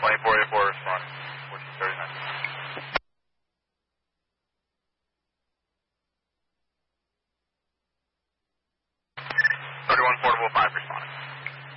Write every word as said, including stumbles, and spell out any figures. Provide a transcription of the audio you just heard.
twenty-four eighty-four responding. fourteen thirty-nine. thirty-one portable five responding.